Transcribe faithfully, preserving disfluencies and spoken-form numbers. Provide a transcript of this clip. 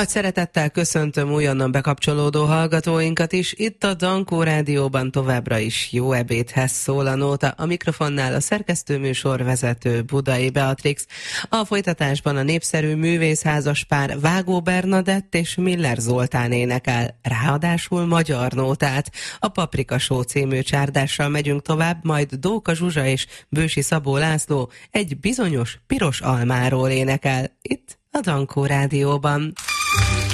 Nagy szeretettel köszöntöm újonnan bekapcsolódó hallgatóinkat is. Itt a Dankó Rádióban továbbra is jó ebédhez szól a nóta. A mikrofonnál a szerkesztőműsor vezető Budai Beatrix. A folytatásban a népszerű művészházas pár Vágó Bernadett és Miller Zoltán énekel, ráadásul magyar nótát. A Paprika Show című csárdással megyünk tovább, majd Dóka Zsuzsa és Bősi Szabó László egy bizonyos piros almáról énekel. Itt a Dankó Rádióban.